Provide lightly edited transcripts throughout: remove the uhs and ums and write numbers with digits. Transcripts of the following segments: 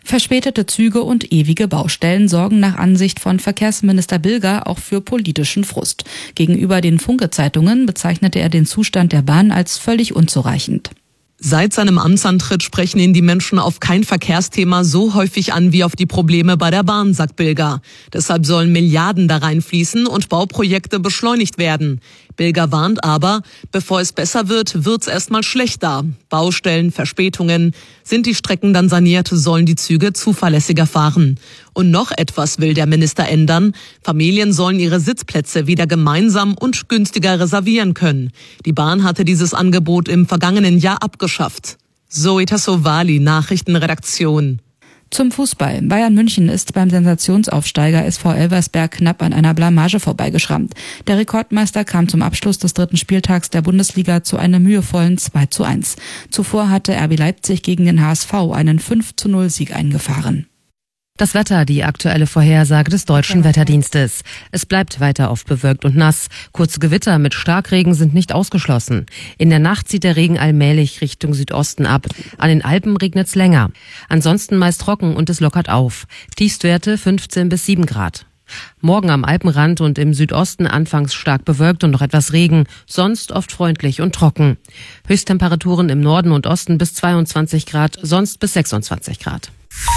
Verspätete Züge und ewige Baustellen sorgen nach Ansicht von Verkehrsminister Bilger auch für politischen Frust. Gegenüber den Funke-Zeitungen bezeichnete er den Zustand der Bahn als völlig unzureichend. Seit seinem Amtsantritt sprechen ihn die Menschen auf kein Verkehrsthema so häufig an wie auf die Probleme bei der Bahn, sagt Bilger. Deshalb sollen Milliarden da reinfließen und Bauprojekte beschleunigt werden. Bilger warnt aber, bevor es besser wird, wird's erstmal schlechter. Baustellen, Verspätungen. Sind die Strecken dann saniert, sollen die Züge zuverlässiger fahren. Und noch etwas will der Minister ändern. Familien sollen ihre Sitzplätze wieder gemeinsam und günstiger reservieren können. Die Bahn hatte dieses Angebot im vergangenen Jahr abgeschafft. Zoe Tassovali, Nachrichtenredaktion. Zum Fußball. Bayern München ist beim Sensationsaufsteiger SV Elversberg knapp an einer Blamage vorbeigeschrammt. Der Rekordmeister kam zum Abschluss des 3. Spieltags der Bundesliga zu einem mühevollen 2:1. Zuvor hatte RB Leipzig gegen den HSV einen 5:0-Sieg eingefahren. Das Wetter, die aktuelle Vorhersage des Deutschen Wetterdienstes. Es bleibt weiter oft bewölkt und nass. Kurze Gewitter mit Starkregen sind nicht ausgeschlossen. In der Nacht zieht der Regen allmählich Richtung Südosten ab. An den Alpen regnet's länger. Ansonsten meist trocken und es lockert auf. Tiefstwerte 15 bis 7 Grad. Morgen am Alpenrand und im Südosten anfangs stark bewölkt und noch etwas Regen, sonst oft freundlich und trocken. Höchsttemperaturen im Norden und Osten bis 22 Grad, sonst bis 26 Grad.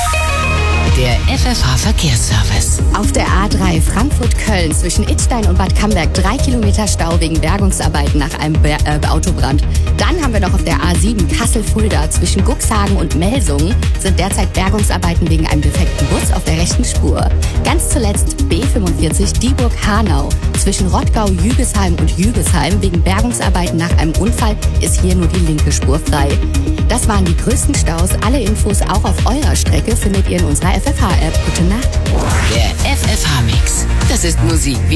Der FFH-Verkehrsservice. Auf der A3 Frankfurt-Köln zwischen Idstein und Bad Camberg 3 Kilometer Stau wegen Bergungsarbeiten nach einem Autobrand. Dann haben wir noch auf der A7 Kassel-Fulda zwischen Guxhagen und Melsungen sind derzeit Bergungsarbeiten wegen einem defekten Bus auf der rechten Spur. Ganz zuletzt B45 Dieburg-Hanau zwischen Rottgau-Jügesheim und Jügesheim wegen Bergungsarbeiten nach einem Unfall ist hier nur die linke Spur frei. Das waren die größten Staus. Alle Infos auch auf eurer Strecke findet ihr in unserer FFH-App. Gute Nacht. Der FFH-Mix. Das ist Musik wie